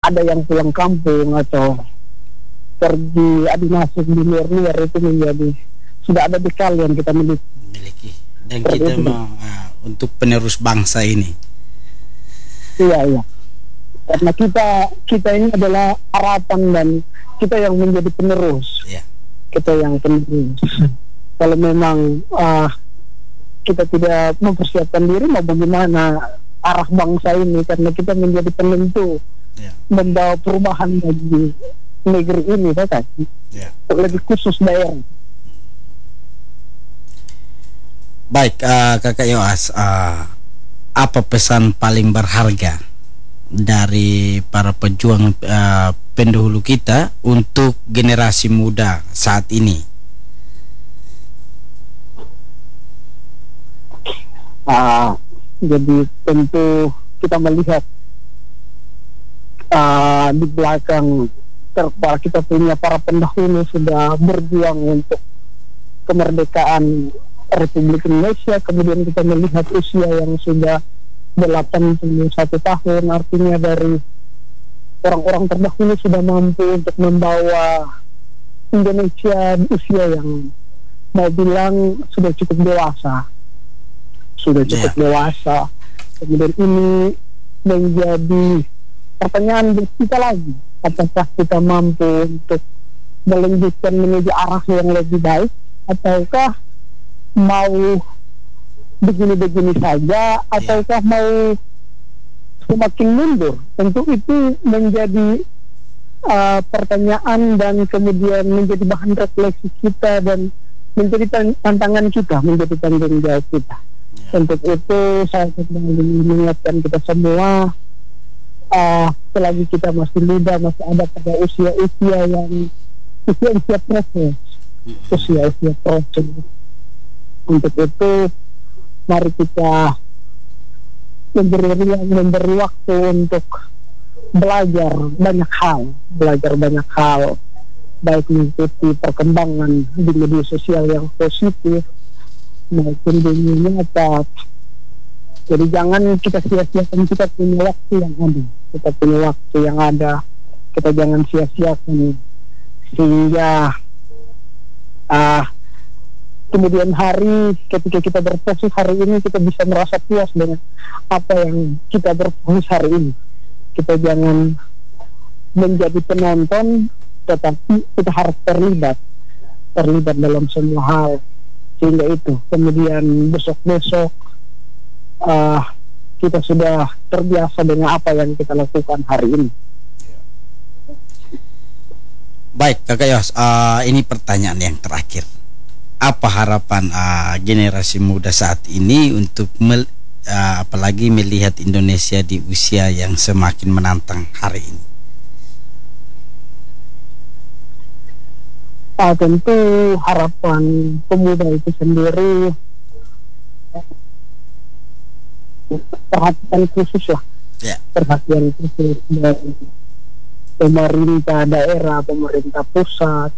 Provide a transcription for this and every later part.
ada yang pulang kampung atau pergi adu nasib di luar-luar, itu menjadi sudah ada bekal yang kita miliki, dan kita mau untuk penerus bangsa ini. Iya. Karena kita ini adalah harapan dan kita yang menjadi penerus. Iya. Kita yang penerus. Kalau memang kita tidak mempersiapkan diri, mau bagaimana arah bangsa ini, karena kita menjadi penentu membawa perubahan bagi negeri ini, kan? Lebih khusus daerah. Baik, Kakak Yoas, apa pesan paling berharga dari para pejuang pendahulu kita untuk generasi muda saat ini? Jadi tentu kita melihat di belakang kita punya para pendahulu sudah berjuang untuk kemerdekaan Republik Indonesia. Kemudian kita melihat usia yang sudah 81 tahun, artinya dari orang-orang terdahulu sudah mampu untuk membawa Indonesia di usia yang mau bilang sudah cukup dewasa. Kemudian ini menjadi pertanyaan buat kita lagi, apakah kita mampu untuk melanjutkan menuju arah yang lebih baik, ataukah mau begini-begini saja, ataukah mau semakin mundur. Tentu itu menjadi pertanyaan dan kemudian menjadi bahan refleksi kita dan menjadi tantangan kita, menjadi tanggung jawab kita. Untuk itu saya kembali mengingatkan kita semua, selagi kita masih muda, masih ada pada usia-usia proses. Untuk itu mari kita memberi waktu untuk belajar banyak hal, baik mengikuti perkembangan di media sosial yang positif maupun dunia nyata. Jadi jangan kita sia-siakan, kita punya waktu yang ada, kita jangan sia-siakan, sehingga kemudian hari ketika kita berproses hari ini, kita bisa merasa puas dengan apa yang kita berproses hari ini. Kita jangan menjadi penonton, tetapi kita harus terlibat dalam semua hal, sehingga itu kemudian besok-besok kita sudah terbiasa dengan apa yang kita lakukan hari ini. Baik, Kakak Yos, ini pertanyaan yang terakhir. Apa harapan generasi muda saat ini untuk apalagi melihat Indonesia di usia yang semakin menantang hari ini? Tentu harapan pemuda itu sendiri perhatian khusus perhatian khusus dari pemerintah daerah, pemerintah pusat,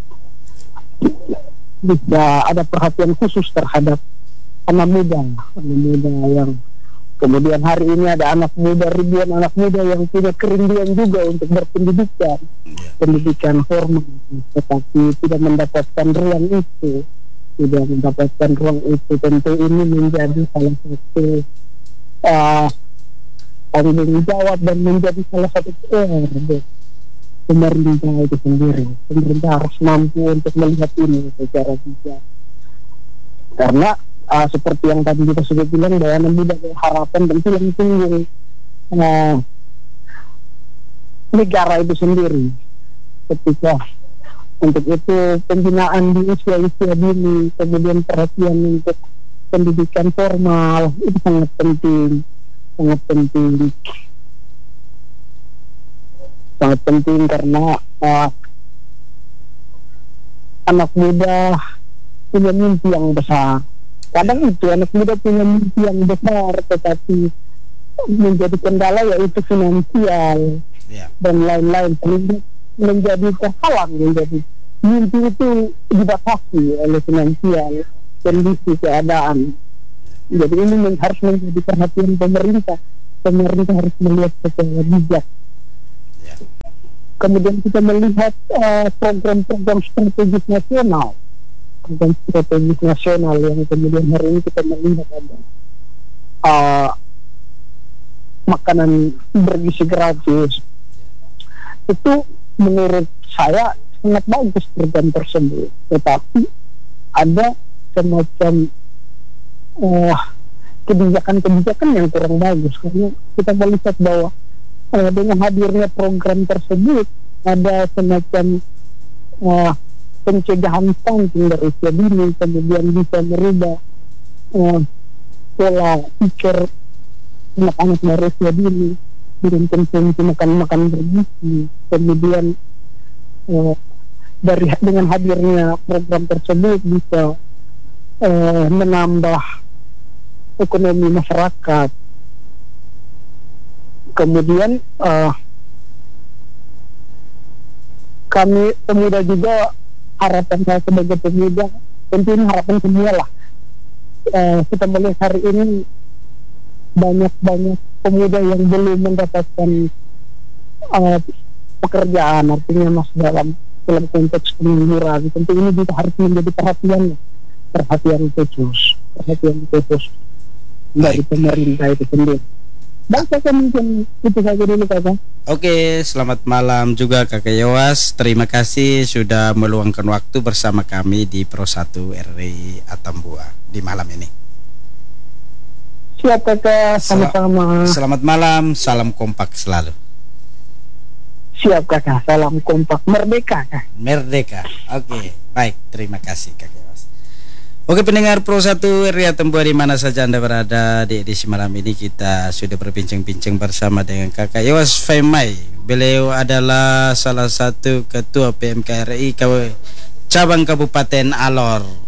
bisa ada perhatian khusus terhadap anak muda yang kemudian hari ini ada ribuan anak muda yang punya kerinduan juga untuk berpendidikan, pendidikan formal, tetapi tidak mendapatkan ruang itu. Tentu ini menjadi salah satu tanggung jawab dan menjadi salah satu PR pemerintah itu sendiri. Pemerintah harus mampu untuk melihat ini secara bijak, karena seperti yang tadi kita sudah bilang, bahwa anak muda harapan dan tulang punggung negara itu sendiri. Ketika untuk itu pembinaan di usia-usia dini, kemudian perhatian untuk pendidikan formal itu sangat penting karena anak muda punya mimpi yang besar. Kadang itu anak muda punya mimpi yang besar, tetapi menjadi kendala yaitu finansial dan lain-lain, menjadi terhalang, menjadi mimpi itu dibatasi oleh finansial, kondisi keadaan. Jadi ini harus menjadi perhatian pemerintah. Pemerintah harus melihat secara bijak Kemudian kita melihat program-program strategis nasional, program strategis nasional yang kemudian hari ini kita melihat ada makanan bergizi gratis. Itu menurut saya sangat bagus program tersebut, tetapi ada semacam kebijakan-kebijakan yang kurang bagus, karena kita melihat bahwa dengan hadirnya program tersebut ada semacam pencegahan stunting dari usia dini, kemudian bisa merubah pola pikir anak-anak dari usia dini dengan konsumsi makan bergizi. Kemudian dengan hadirnya program tersebut bisa menambah ekonomi masyarakat. Kemudian kami pemuda juga, harapan saya sebagai pemuda, tentunya harapan semua lah, kita melihat hari ini banyak pemuda yang belum mendapatkan pekerjaan, artinya masih dalam konteks pengangguran. Tentu ini juga harus menjadi perhatian khusus dari pemerintah itu sendiri. Dan saya mungkin itu saja dulu, Kakak. Oke, selamat malam juga Kakak Yowas. Terima kasih sudah meluangkan waktu bersama kami di Pro 1 RRI Atambua di malam ini. Siap, Kakak, sama-sama. Selamat malam, salam kompak selalu. Siap, Kakak, salam kompak, merdeka, Kak. Merdeka. Oke, baik, terima kasih Kakak Yowas. Oke, pendengar Pro 1 RRI Atambua di mana saja Anda berada, di edisi malam ini kita sudah berbincang-bincang bersama dengan Kakak Yowas Faimai. Beliau adalah salah satu ketua PMK RRI cabang Kabupaten Alor.